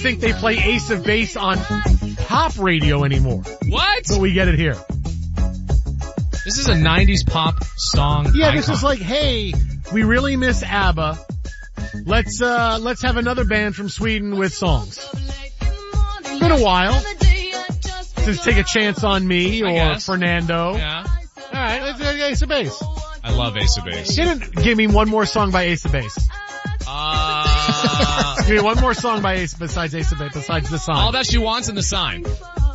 think they play Ace of Base on pop radio anymore. What? But we get it here. This is a 90s pop song. Yeah, icon. this is like, hey, we really miss ABBA. Let's have another band from Sweden with songs. It's been a while. Just take a chance on me or Fernando. Yeah. Alright, let's get Ace of Base. I love Ace of Base. Give me one more song by Ace of Base. Give me one more song by Ace besides Ace of Base, besides The Sign. All That She Wants and The Sign.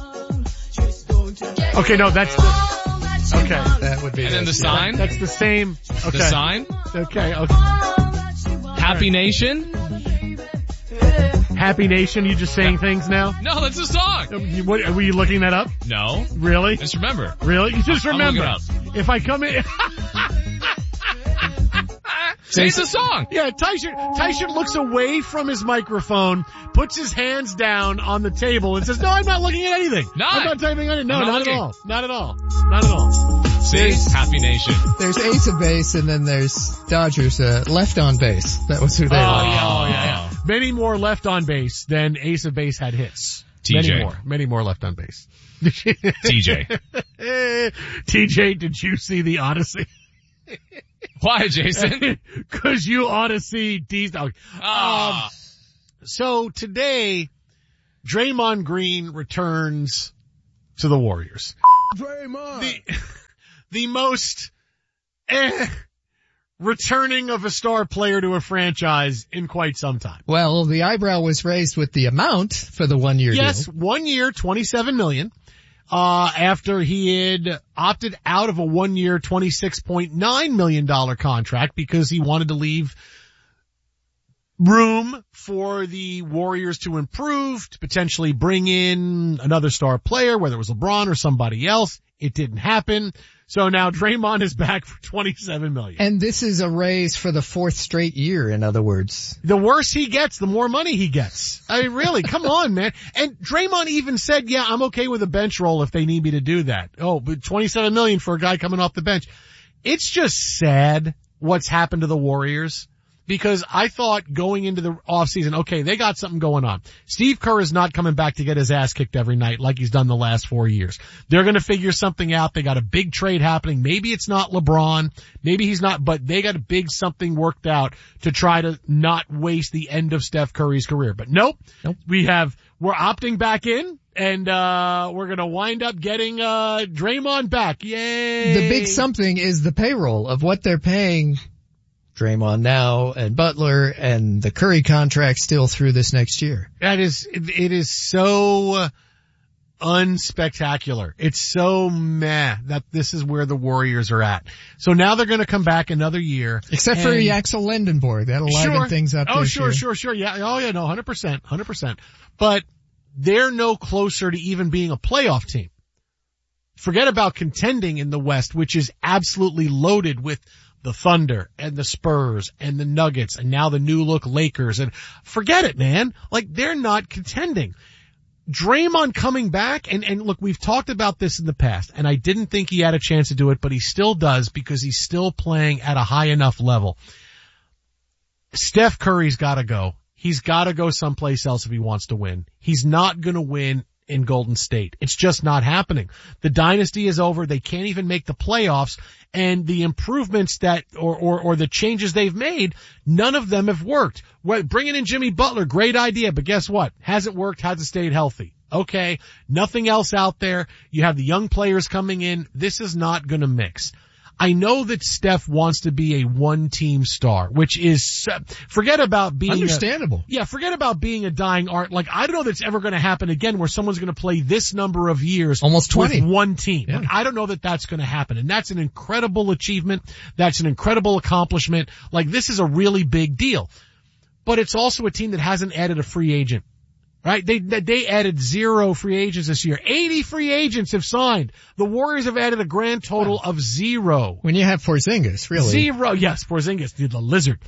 Okay, no, that's okay. That would be. And then The Sign? That's the same. Okay. The Sign? Okay. Happy Nation? Happy Nation, you just saying things now? No, that's a song. What, were you looking that up? No. Really? Just remember. Really? You just remember. I'm looking If I come in... Say it's a song. Yeah, Tyson looks away from his microphone, puts his hands down on the table and says, no, I'm not looking at anything. I'm not typing anything. No, not at all. Not at all. Not at all. See? Happy Nation. There's Ace of Base and then there's Dodgers, left on base. That was who they were. Yeah. Many more left on base than Ace of Base had hits. TJ. Many more left on base. TJ. TJ, did you see the Odyssey? Why, Jason? Cause you ought to see D-Dog. So today, Draymond Green returns to the Warriors. Draymond. The most returning of a star player to a franchise in quite some time. Well, the eyebrow was raised with the amount for the 1 year deal. Yes, 1 year, $27 million. After he had opted out of a 1 year, $26.9 million contract because he wanted to leave room for the Warriors to improve, to potentially bring in another star player, whether it was LeBron or somebody else. It didn't happen. So now Draymond is back for $27 million. And this is a raise for the fourth straight year, in other words. The worse he gets, the more money he gets. I mean, really, come on, man. And Draymond even said, yeah, I'm okay with a bench role if they need me to do that. Oh, but $27 million for a guy coming off the bench. It's just sad what's happened to the Warriors. Because I thought going into the offseason, okay, they got something going on. Steve Kerr is not coming back to get his ass kicked every night like he's done the last 4 years. They're going to figure something out. They got a big trade happening. Maybe it's not LeBron. Maybe he's not, but they got a big something worked out to try to not waste the end of Steph Curry's career. But nope. We're opting back in. And, we're gonna wind up getting, Draymond back. Yay! The big something is the payroll of what they're paying Draymond now and Butler and the Curry contract still through this next year. It is so unspectacular. It's so meh that this is where the Warriors are at. So now they're going to come back another year. Except for Axel Lendenborg. That'll liven things up. Oh, sure. Yeah. Oh, yeah. No, 100%. But they're no closer to even being a playoff team. Forget about contending in the West, which is absolutely loaded with the Thunder and the Spurs and the Nuggets and now the new look Lakers, and forget it, man. Like, they're not contending. Draymond coming back, and look, we've talked about this in the past, and I didn't think he had a chance to do it, but he still does because he's still playing at a high enough level. Steph Curry's gotta go. He's gotta go someplace else if he wants to win. He's not gonna win in Golden State. It's just not happening. The dynasty is over. They can't even make the playoffs, and the improvements that, or the changes they've made, none of them have worked. Bringing in Jimmy Butler, great idea, but guess what? Hasn't worked, hasn't stayed healthy. Okay, nothing else out there. You have the young players coming in. This is not gonna mix. I know that Steph wants to be a one-team star, which is, forget about being understandable. Forget about being a dying art. Like, I don't know that's ever going to happen again where someone's going to play this number of years. Almost 20. With one team. Yeah. Like, I don't know that that's going to happen. And that's an incredible achievement. That's an incredible accomplishment. Like, this is a really big deal. But it's also a team that hasn't added a free agent. Right? They added 0 free agents this year. 80 free agents have signed. The Warriors have added a grand total of 0. When you have Porzingis, really. 0. Yes, Porzingis, dude, the lizard.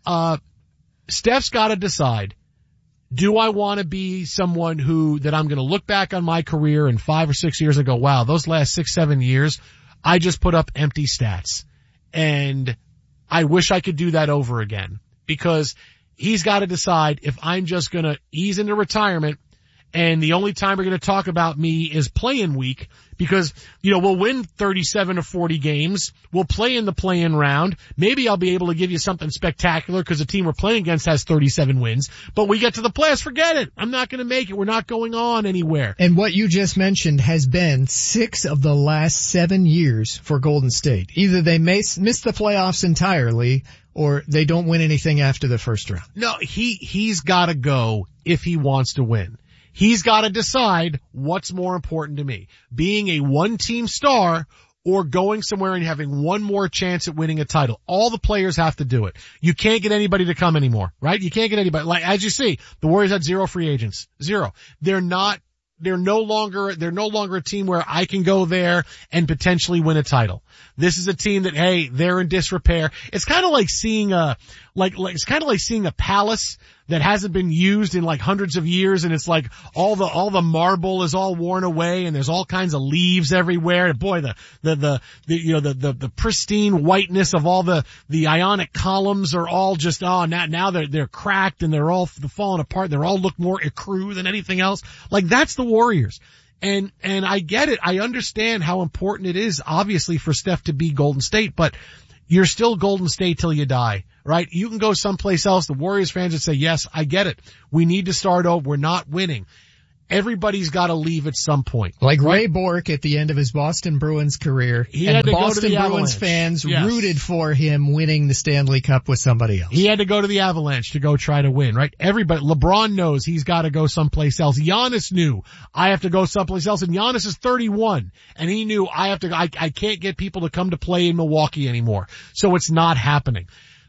Steph's gotta decide, do I want to be someone that I'm gonna look back on my career in 5 or 6 years and go, wow, those last 6, 7 years, I just put up empty stats. And I wish I could do that over again. Because he's got to decide if I'm just going to ease into retirement and the only time we're going to talk about me is play-in week because, we'll win 37 or 40 games. We'll play in the play-in round. Maybe I'll be able to give you something spectacular because the team we're playing against has 37 wins. But we get to the playoffs, forget it. I'm not going to make it. We're not going on anywhere. And what you just mentioned has been 6 of the last 7 years for Golden State. Either they miss the playoffs entirely or they don't win anything after the first round. No, he's got to go if he wants to win. He's got to decide what's more important to me, being a one-team star or going somewhere and having one more chance at winning a title. All the players have to do it. You can't get anybody to come anymore, right? You can't get anybody. Like, as you see, the Warriors had 0 free agents. 0. They're no longer a team where I can go there and potentially win a title. This is a team that, hey, they're in disrepair. It's kind of like seeing it's kind of like seeing a palace that hasn't been used in like hundreds of years, and it's like all the marble is all worn away and there's all kinds of leaves everywhere. And boy, the pristine whiteness of all the ionic columns are all just, now they're cracked and they're all falling apart. They all look more ecru than anything else. Like, that's the Warriors. And I get it. I understand how important it is, obviously, for Steph to be Golden State, but you're still Golden State till you die, right? You can go someplace else. The Warriors fans would say, yes, I get it. We need to start over. We're not winning. Everybody's got to leave at some point. Like Ray Bork at the end of his Boston Bruins career. He had to Boston go to the Bruins Avalanche. fans Yes. rooted for him winning the Stanley Cup with somebody else. He had to go to the Avalanche to go try to win, right? Everybody, LeBron knows he's got to go someplace else. Giannis knew I have to go someplace else, and Giannis is 31, and he knew I can't get people to come to play in Milwaukee anymore. So it's not happening.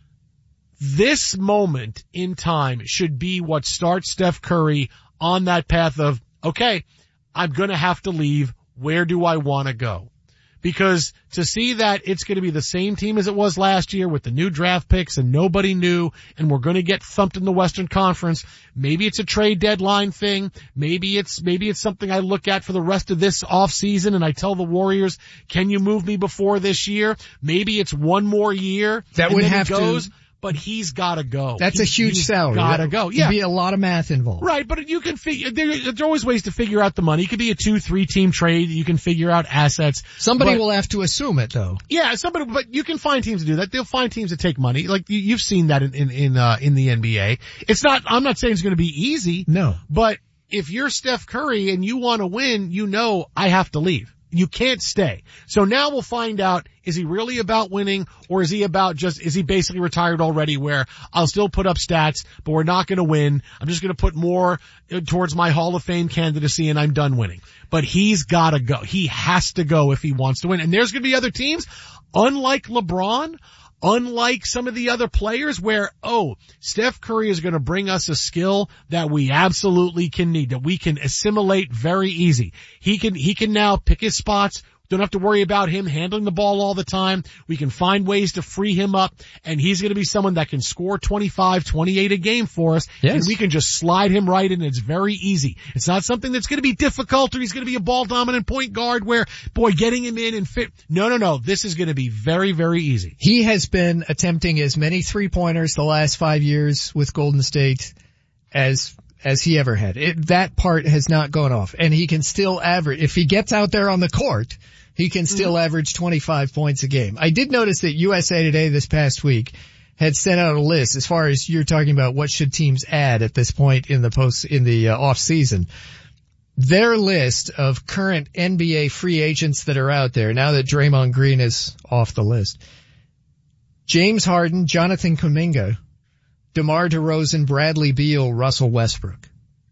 This moment in time should be what starts Steph Curry on that path of, okay, I'm going to have to leave. Where do I want to go? Because to see that it's going to be the same team as it was last year with the new draft picks and nobody new, and we're going to get thumped in the Western Conference. Maybe it's a trade deadline thing. Maybe it's something I look at for the rest of this off season and I tell the Warriors, can you move me before this year? Maybe it's one more year. That would have to. But he's gotta go. That's a huge salary. Gotta go. Yeah. There'd be a lot of math involved. Right, but you can there's always ways to figure out the money. It could be a 2-3 team trade. You can figure out assets. Somebody will have to assume it though. Yeah, but you can find teams to do that. They'll find teams to take money. Like you've seen that in the NBA. I'm not saying it's gonna be easy. No. But if you're Steph Curry and you want to win, I have to leave. You can't stay. So now we'll find out, is he really about winning, or is he basically retired already where I'll still put up stats, but we're not going to win. I'm just going to put more towards my Hall of Fame candidacy and I'm done winning. But he's got to go. He has to go if he wants to win. And there's going to be other teams, unlike LeBron, unlike some of the other players where, Steph Curry is going to bring us a skill that we absolutely can need, that we can assimilate very easy. He can now pick his spots. Don't have to worry about him handling the ball all the time. We can find ways to free him up, and he's going to be someone that can score 25, 28 a game for us. Yes. And we can just slide him right in. It's very easy. It's not something that's going to be difficult, or he's going to be a ball dominant point guard where, getting him in and fit. No. This is going to be very, very easy. He has been attempting as many 3-pointers the last 5 years with Golden State as he ever had. That part has not gone off, and he can still average, if he gets out there on the court, he can still average 25 points a game. I did notice that USA Today this past week had sent out a list as far as you're talking about what should teams add at this point in the off season. Their list of current NBA free agents that are out there now that Draymond Green is off the list: James Harden, Jonathan Kuminga, DeMar DeRozan, Bradley Beal, Russell Westbrook.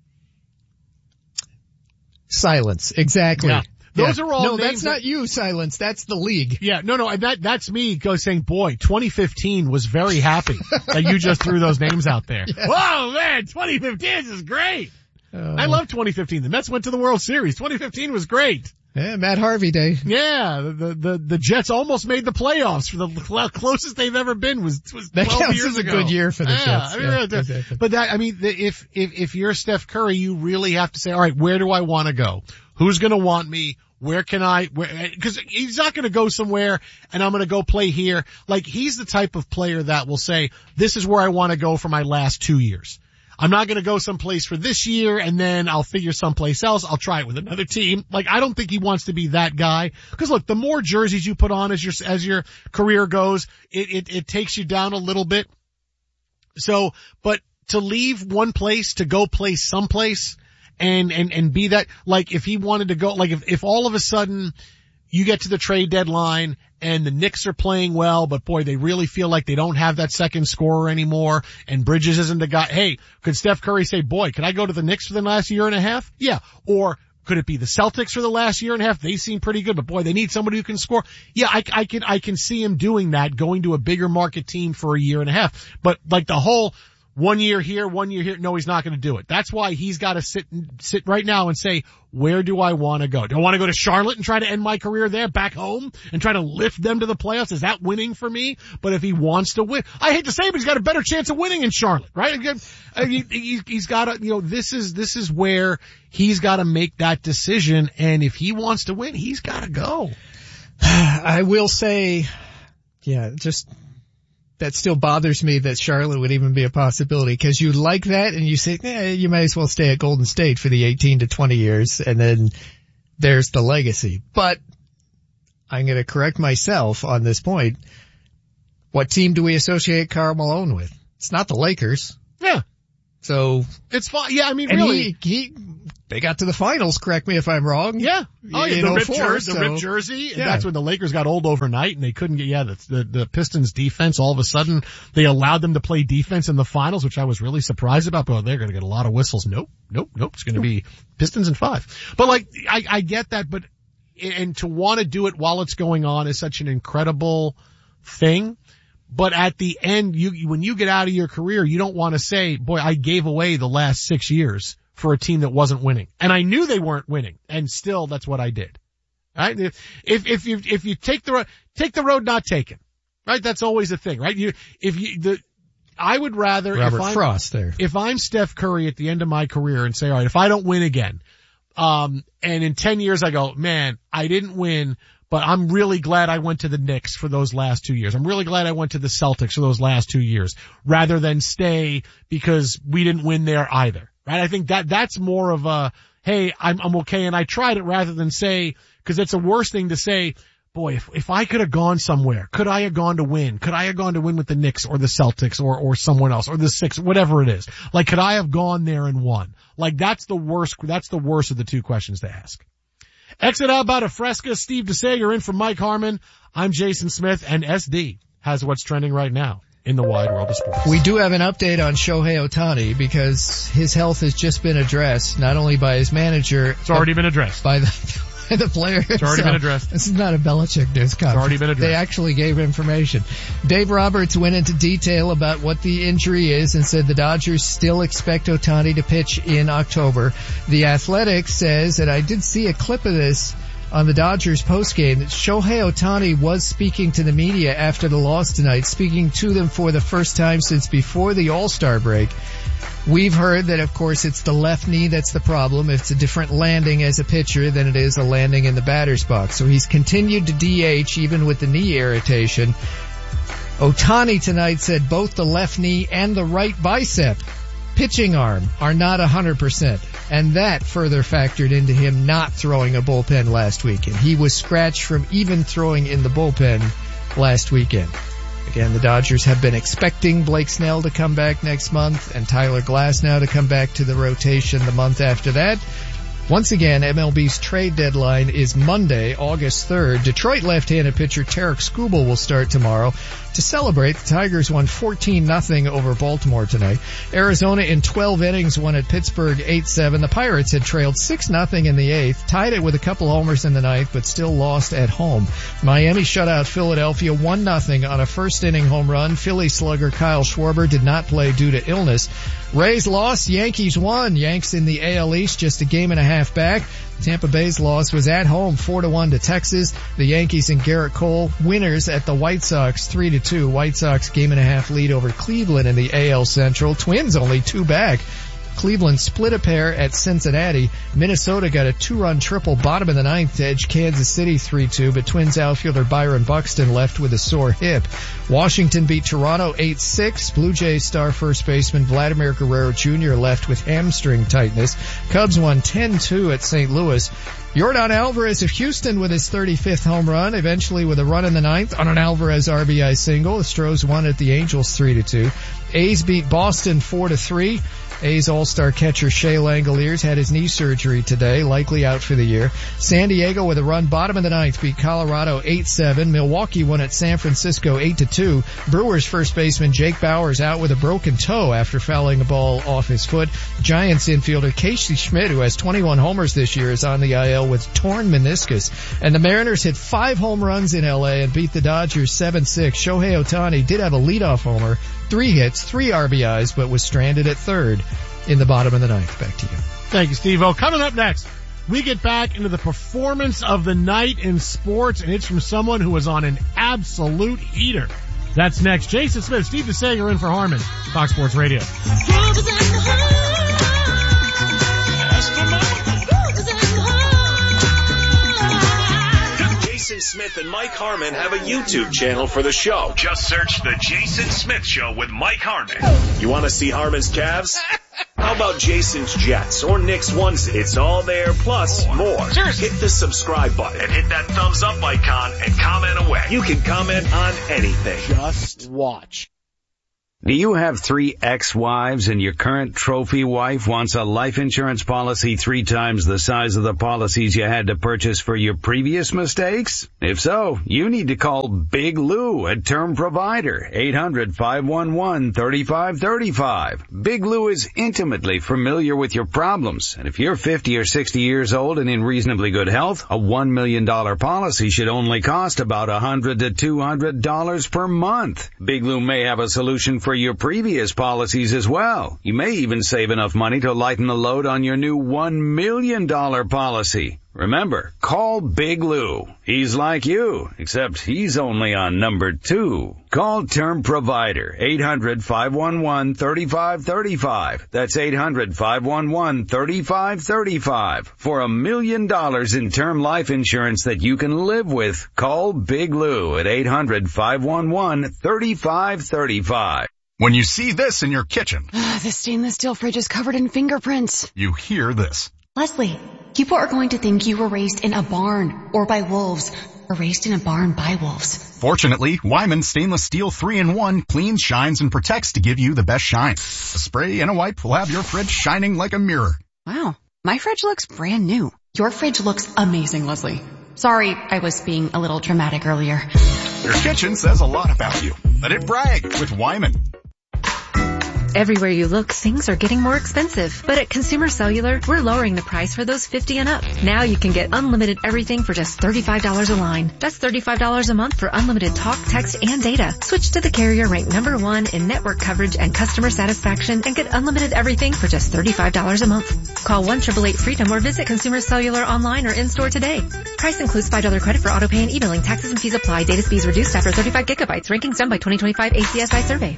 Silence. Exactly. Yeah. Those are all No, names that's not you, Silence. That's the league. Yeah, no, and that's me saying, boy, 2015 was very happy that you just threw those names out there. Yeah. Whoa, man, 2015 is great. I love 2015. The Mets went to the World Series. 2015 was great. Yeah, Matt Harvey Day. Yeah, the Jets almost made the playoffs for the closest they've ever been was 12 that counts years as ago. a good year for the Jets. I mean, exactly. But if you're Steph Curry, you really have to say, all right, where do I want to go? Who's going to want me? because he's not going to go somewhere and I'm going to go play here. Like, he's the type of player that will say, this is where I want to go for my last 2 years. I'm not going to go someplace for this year and then I'll figure someplace else. I'll try it with another team. Like, I don't think he wants to be that guy. Cause look, the more jerseys you put on as your career goes, it takes you down a little bit. So, but to leave one place to go play someplace and be that, like, if he wanted to go, like, if all of a sudden you get to the trade deadline and the Knicks are playing well, but boy, they really feel like they don't have that second scorer anymore and Bridges isn't the guy. Hey, could Steph Curry say, boy, could I go to the Knicks for the last year and a half? Yeah. Or could it be the Celtics for the last year and a half? They seem pretty good, but boy, they need somebody who can score. Yeah, I can see him doing that, going to a bigger market team for a year and a half. But like the whole 1 year here, 1 year here. No, he's not going to do it. That's why he's got to sit right now and say, where do I want to go? Do I want to go to Charlotte and try to end my career there back home and try to lift them to the playoffs? Is that winning for me? But if he wants to win, I hate to say it, but he's got a better chance of winning in Charlotte, right? He's got to, this is where he's got to make that decision. And if he wants to win, he's got to go. I will say, that still bothers me that Charlotte would even be a possibility, because you like that and you say, you might as well stay at Golden State for the 18 to 20 years and then there's the legacy. But I'm going to correct myself on this point. What team do we associate Karl Malone with? It's not the Lakers. Yeah. So it's fine. Yeah, I mean, really. They got to the finals, correct me if I'm wrong. Yeah. Oh, yeah, the ripped jersey. And that's when the Lakers got old overnight and they couldn't get, the Pistons defense, all of a sudden, they allowed them to play defense in the finals, which I was really surprised about. But they're going to get a lot of whistles. Nope. It's going to be Pistons in 5. But like, I get that, but, and to want to do it while it's going on is such an incredible thing. But at the end, when you get out of your career, you don't want to say, boy, I gave away the last 6 years for a team that wasn't winning. And I knew they weren't winning. And still, that's what I did. Right? If you take the road not taken. Right? That's always a thing, right? I would rather, if I'm Steph Curry at the end of my career and say, all right, if I don't win again, and in 10 years I go, man, I didn't win, but I'm really glad I went to the Knicks for those last 2 years. I'm really glad I went to the Celtics for those last 2 years, rather than stay because we didn't win there either. Right? I think that's more of a, hey, I'm okay and I tried it, rather than say, because it's a worse thing to say, boy, if I could have gone somewhere, could I have gone to win? Could I have gone to win with the Knicks or the Celtics or someone else or the Sixers, whatever it is? Like, could I have gone there and won? Like, that's the worst of the two questions to ask. Exit out about a Fresca. Steve DeSager in for Mike Harmon. I'm Jason Smith, and SD has what's trending right now in the wide world of sports. We do have an update on Shohei Ohtani, because his health has just been addressed, not only by his manager. It's already been addressed. By the player. It's already been addressed. This is not a Belichick news conference. It's already been addressed. They actually gave information. Dave Roberts went into detail about what the injury is and said the Dodgers still expect Ohtani to pitch in October. The Athletic says, and I did see a clip of this on the Dodgers postgame, that Shohei Ohtani was speaking to the media after the loss tonight, speaking to them for the first time since before the All-Star break. We've heard that, of course, it's the left knee that's the problem. It's a different landing as a pitcher than it is a landing in the batter's box. So he's continued to DH even with the knee irritation. Ohtani tonight said both the left knee and the right bicep pitching arm are not 100%. And that further factored into him not throwing a bullpen last weekend. He was scratched from even throwing in the bullpen last weekend. Again, the Dodgers have been expecting Blake Snell to come back next month and Tyler Glasnow to come back to the rotation the month after that. Once again, MLB's trade deadline is Monday, August 3rd. Detroit left-handed pitcher Tarek Skubal will start tomorrow. To celebrate, the Tigers won 14-0 over Baltimore tonight. Arizona in 12 innings won at Pittsburgh 8-7. The Pirates had trailed 6-0 in the 8th, tied it with a couple homers in the 9th, but still lost at home. Miami shut out Philadelphia 1-0 on a first-inning home run. Philly slugger Kyle Schwarber did not play due to illness. Rays lost, Yankees won. Yanks in the AL East just a game and a half back. Tampa Bay's loss was at home 4-1 to Texas. The Yankees and Garrett Cole winners at the White Sox 3-2. White Sox game and a half lead over Cleveland in the AL Central. Twins only 2 back Cleveland split a pair at Cincinnati. Minnesota got a 2-run triple bottom of the ninth to edge Kansas City 3-2, but Twins outfielder Byron Buxton left with a sore hip. Washington beat Toronto 8-6. Blue Jays star first baseman Vladimir Guerrero Jr. left with hamstring tightness. Cubs won 10-2 at St. Louis. Yordan Alvarez of Houston with his 35th home run, eventually with a run in the ninth on an Alvarez RBI single. The Astros won at the Angels 3-2. A's beat Boston 4-3. A's all-star catcher Shea Langoliers had his knee surgery today, likely out for the year. San Diego with a run bottom of the ninth beat Colorado 8-7. Milwaukee won at San Francisco 8-2. Brewers first baseman Jake Bauers out with a broken toe after fouling the ball off his foot. Giants infielder Casey Schmidt, who has 21 homers this year, is on the IL with torn meniscus. And the Mariners hit 5 home runs in LA and beat the Dodgers 7-6. Shohei Ohtani did have a leadoff homer, 3 hits, 3 RBIs, but was stranded at third in the bottom of the ninth. Back to you. Thank you, Steve-O. Coming up next, we get back into the performance of the night in sports, and it's from someone who was on an absolute heater. That's next. Jason Smith, Steve DeSager in for Harmon, Fox Sports Radio. Jason Smith and Mike Harmon have a YouTube channel for the show. Just search The Jason Smith Show with Mike Harmon. You want to see Harmon's calves? How about Jason's Jets or Nick's onesie? It's all there, plus more. Seriously. Hit the subscribe button and hit that thumbs up icon and comment away. You can comment on anything. Just watch. Do you have 3 ex-wives and your current trophy wife wants a life insurance policy 3 times the size of the policies you had to purchase for your previous mistakes? If so, you need to call Big Lou at Term Provider, 800-511-3535. Big Lou is intimately familiar with your problems, and if you're 50 or 60 years old and in reasonably good health, a $1 million policy should only cost about $100 to $200 per month. Big Lou may have a solution for your previous policies as well. You may even save enough money to lighten the load on your new $1 million policy. Remember, call Big Lou. He's like you, except he's only on number 2. Call Term Provider, 800-511-3535. That's 800-511-3535. For $1 million in term life insurance that you can live with, call Big Lou at 800-511-3535. When you see this in your kitchen, the stainless steel fridge is covered in fingerprints. You hear this. Leslie, people are going to think you were raised in a barn or by wolves, or raised in a barn by wolves. Fortunately, Wyman Stainless Steel 3-in-1 cleans, shines, and protects to give you the best shine. A spray and a wipe will have your fridge shining like a mirror. Wow, my fridge looks brand new. Your fridge looks amazing, Leslie. Sorry, I was being a little dramatic earlier. Your kitchen says a lot about you. Let it brag with Wyman. Everywhere you look, things are getting more expensive. But at Consumer Cellular, we're lowering the price for those 50 and up. Now you can get unlimited everything for just $35 a line. That's $35 a month for unlimited talk, text, and data. Switch to the carrier ranked #1 in network coverage and customer satisfaction and get unlimited everything for just $35 a month. Call 1-888-FREEDOM or visit Consumer Cellular online or in-store today. Price includes $5 credit for auto pay and e-billing. Taxes and fees apply. Data speeds reduced after 35 gigabytes. Rankings done by 2025 ACSI survey.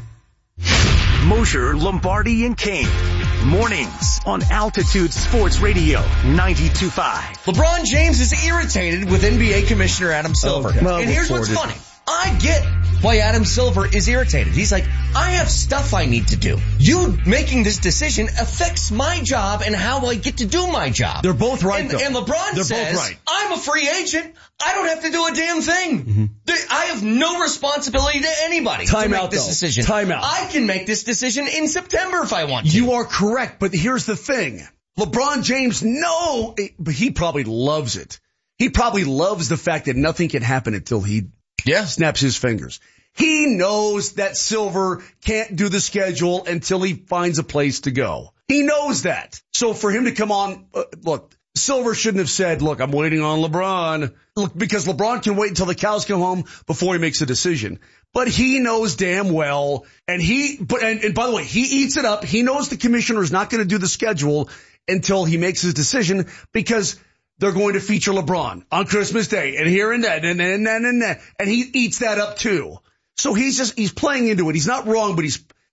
Mosher, Lombardi, and Kane. Mornings on Altitude Sports Radio 92.5. LeBron James is irritated with NBA Commissioner Adam Silver. Okay. Well, and here's what's funny. I get why Adam Silver is irritated. He's like, I have stuff I need to do. You making this decision affects my job and how I get to do my job. They're both right, though. And LeBron says, right. I'm a free agent. I don't have to do a damn thing. Mm-hmm. I have no responsibility to anybody to make this decision. Time out. I can make this decision in September if I want to. You are correct, but here's the thing. LeBron James, but he probably loves it. He probably loves the fact that nothing can happen until he snaps his fingers. He knows that Silver can't do the schedule until he finds a place to go. He knows that. So for him to come on, look, Silver shouldn't have said, look, I'm waiting on LeBron. Look, because LeBron can wait until the cows come home before he makes a decision. But he knows damn well, and by the way, he eats it up. He knows the commissioner is not going to do the schedule until he makes his decision because they're going to feature LeBron on Christmas Day and here and that and that. And he eats that up too. So he's playing into it. He's not wrong, but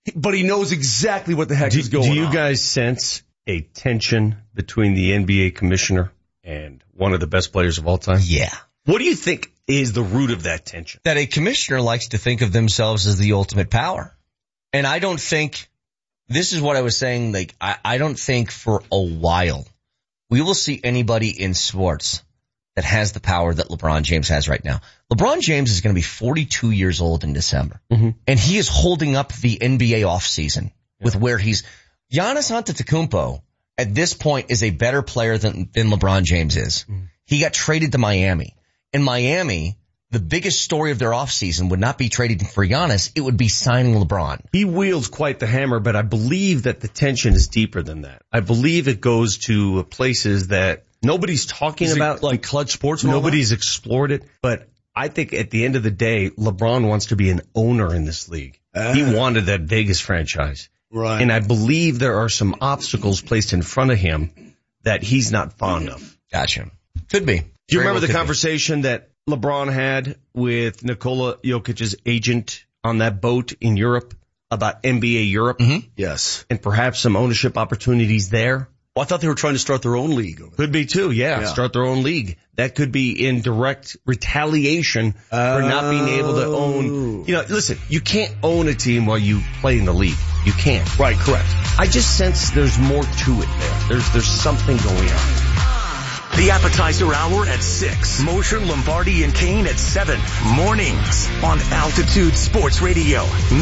but he knows exactly what the heck is going on. Do you guys sense a tension between the NBA commissioner and one of the best players of all time? Yeah. What do you think is the root of that tension? That a commissioner likes to think of themselves as the ultimate power. And I don't think, this is what I was saying, like, I don't think for a while we will see anybody in sports that has the power that LeBron James has right now. LeBron James is going to be 42 years old in December. Mm-hmm. And he is holding up the NBA offseason with where he's, Giannis Antetokounmpo at this point is a better player than LeBron James is. Mm-hmm. He got traded to Miami. In Miami, the biggest story of their offseason would not be trading for Giannis. It would be signing LeBron. He wields quite the hammer, but I believe that the tension is deeper than that. I believe it goes to places that nobody's talking about. Like Clutch Sports? Nobody's explored it. But I think at the end of the day, LeBron wants to be an owner in this league. He wanted that Vegas franchise. Right. And I believe there are some obstacles placed in front of him that he's not fond of. Gotcha. Could be. Do you remember the conversation that LeBron had with Nikola Jokic's agent on that boat in Europe about NBA Europe? Mm-hmm. Yes. And perhaps some ownership opportunities there? Well, I thought they were trying to start their own league. Could be too, yeah. Start their own league. That could be in direct retaliation for not being able to own. You know, listen, you can't own a team while you play in the league. You can't. Right, correct. I just sense there's more to it there. There's something going on. The appetizer hour at 6. Mosher, Lombardi, and Kane at 7. Mornings on Altitude Sports Radio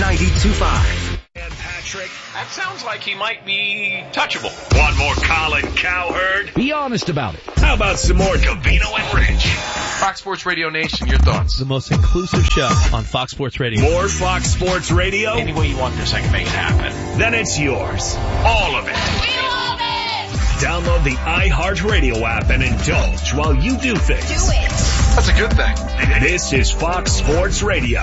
92.5. And Patrick, that sounds like he might be touchable. Want more Colin Cowherd? Be honest about it. How about some more Covino and Rich? Fox Sports Radio Nation, your thoughts? The most inclusive show on Fox Sports Radio. More Fox Sports Radio? Any way you want this, I can make it happen. Then it's yours. All of it. We love it! Download the iHeartRadio app and indulge while you do things. Do it! That's a good thing. This is Fox Sports Radio.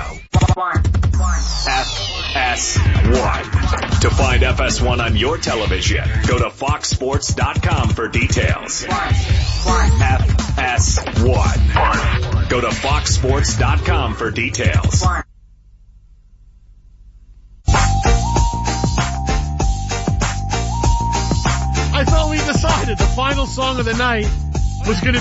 FS1. To find FS1 on your television, go to foxsports.com for details. FS1. Go to foxsports.com for details. I thought we decided the final song of the night was going to